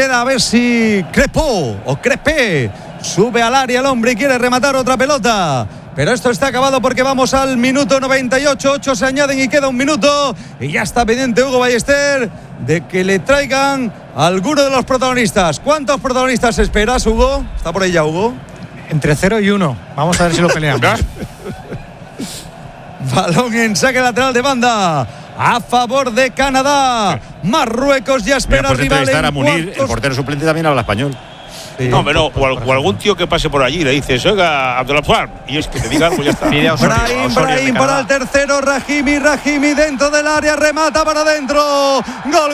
queda a ver si Crespé sube al área el hombre y quiere rematar otra pelota. Pero esto está acabado porque vamos al minuto 98. 8 se añaden y queda un minuto. Y ya está pendiente Hugo Ballester de que le traigan a alguno de los protagonistas. ¿Cuántos protagonistas esperas, Hugo? ¿Está por ahí ya, Hugo? Entre 0 y 1. Vamos a ver si lo peleamos. Balón en saque lateral de banda a favor de Canadá. Marruecos ya espera al rival en a Munir, el portero suplente también habla español. Sí, no, pero o algún tío que pase por allí y le dices, oiga, Abdelazar, y es que te diga algo, ya está. Brahim para el tercero, Rahimi dentro del área, remata para adentro. Gol.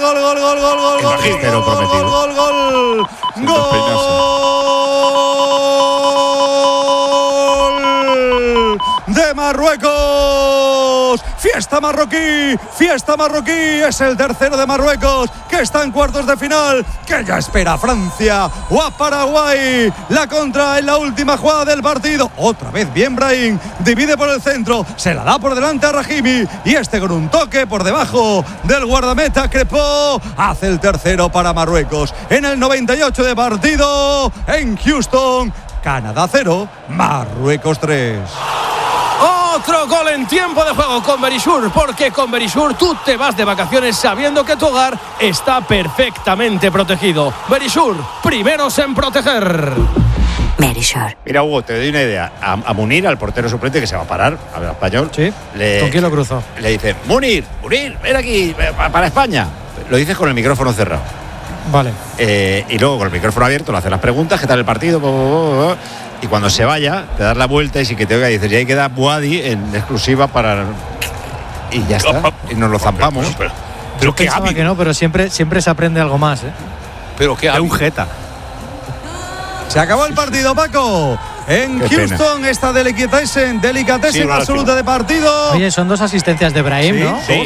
De Marruecos. Fiesta marroquí, es el tercero de Marruecos, que está en cuartos de final, que ya espera a Francia o a Paraguay. La contra en la última jugada del partido. Otra vez bien Brahim, divide por el centro, se la da por delante a Rahimi y este con un toque por debajo del guardameta Crepó hace el tercero para Marruecos. En el 98 de partido en Houston, Canadá 0, Marruecos 3. Otro gol en tiempo de juego con Berisur, porque con Berisur tú te vas de vacaciones sabiendo que tu hogar está perfectamente protegido. Berisur, primeros en proteger. Berisur. Mira, Hugo, te doy una idea. A Munir, al portero suplente que se va a parar, a ver, español. Sí. ¿Con quién lo cruzó? Le dice, Munir, ven aquí, para España. Lo dices con el micrófono cerrado. Vale. Y luego con el micrófono abierto le haces las preguntas, ¿qué tal el partido? Y cuando se vaya, te das la vuelta y si que te oiga dices, y ahí queda Boadi en exclusiva para... Y ya está, y nos lo zampamos. Pero qué hábil. Que no, pero siempre se aprende algo más, ¿eh? Pero qué hábil. Un jeta. Se acabó el partido, Paco. En Qué Houston, pena. Esta delicatessen absoluta de partido. Oye, son 2 asistencias de Brahim, ¿no? Sí.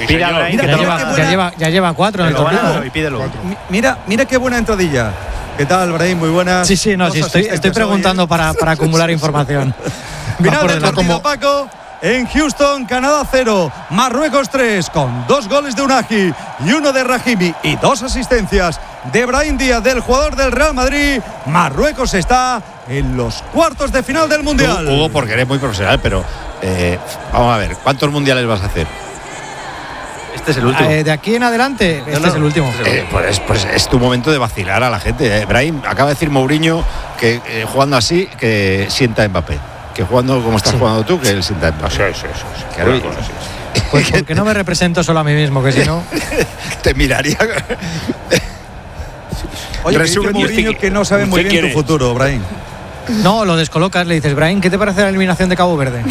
Ya lleva 4 en el torneo. Y pídelo. Mira qué buena entradilla. ¿Qué tal, Brahim? Muy buenas. Sí, estoy preguntando para acumular información. Final del partido, Paco. En Houston, Canadá 0, Marruecos 3, con 2 goles de Unagi y 1 de Rahimi y 2 asistencias de Brahim Díaz, del jugador del Real Madrid. Marruecos está en los cuartos de final del Mundial. Hugo, porque eres muy profesional, pero vamos a ver, ¿cuántos mundiales vas a hacer? Este es el último. De aquí en adelante, es el último. Pues es tu momento de vacilar a la gente. Brahim, acaba de decir Mourinho que jugando así, que sienta a Mbappé. Que jugando como estás jugando tú, que él sienta a Mbappé. Eso. Claro, pues porque no me represento solo a mí mismo, que si no... Te miraría... Oye, resumen Mourinho que no sabe muy bien tu futuro, Brahim. No, lo descolocas, le dices, Brahim, ¿qué te parece la eliminación de Cabo Verde?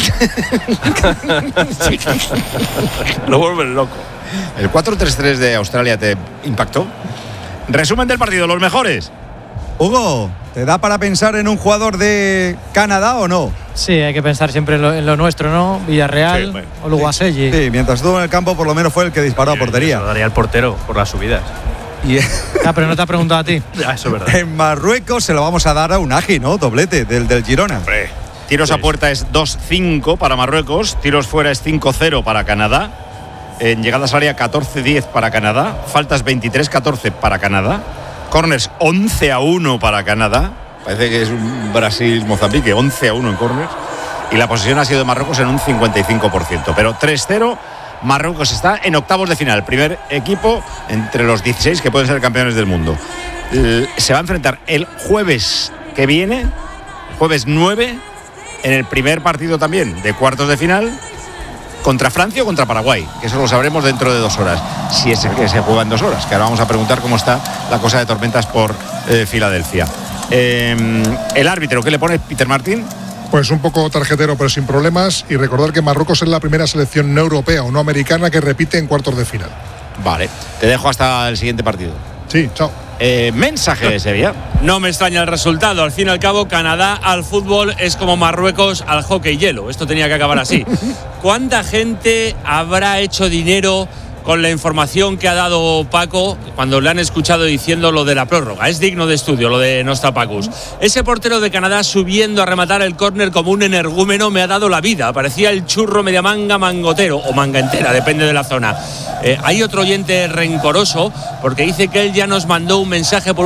Lo vuelves loco. ¿El 4-3-3 de Australia te impactó? Resumen del partido, los mejores. Hugo, ¿te da para pensar en un jugador de Canadá o no? Sí, hay que pensar siempre en lo nuestro, ¿no? Villarreal o Luguaselli. Sí, mientras estuvo en el campo por lo menos fue el que disparó a portería. Lo daría al portero por las subidas. Pero no te ha preguntado a ti. Ya, eso es verdad. En Marruecos se lo vamos a dar a Unagi, ¿no? Doblete del Girona. Tiros a puerta es 2-5 para Marruecos, tiros fuera es 5-0 para Canadá, en llegadas al área 14-10 para Canadá, faltas 23-14 para Canadá, corners 11-1 para Canadá, parece que es un Brasil-Mozambique, 11-1 en corners, y la posesión ha sido de Marruecos en un 55%, pero 3-0. Marruecos está en octavos de final, primer equipo entre los 16 que pueden ser campeones del mundo. Se va a enfrentar el jueves que viene, jueves 9, en el primer partido también de cuartos de final, contra Francia o contra Paraguay, que eso lo sabremos dentro de 2 horas, si es que se juega en 2 horas, que ahora vamos a preguntar cómo está la cosa de tormentas por Filadelfia. El árbitro, ¿qué le pone Peter Martín? Pues un poco tarjetero, pero sin problemas. Y recordar que Marruecos es la primera selección no europea o no americana que repite en cuartos de final. Vale, te dejo hasta el siguiente partido. Sí, chao. Mensaje de Sevilla. No me extraña el resultado. Al fin y al cabo, Canadá al fútbol es como Marruecos al hockey hielo. Esto tenía que acabar así. ¿Cuánta gente habrá hecho dinero con la información que ha dado Paco cuando le han escuchado diciendo lo de la prórroga? Es digno de estudio lo de Nostapacus. Ese portero de Canadá subiendo a rematar el córner como un energúmeno me ha dado la vida. Parecía el churro media manga mangotero o manga entera, depende de la zona. Hay otro oyente rencoroso porque dice que él ya nos mandó un mensaje por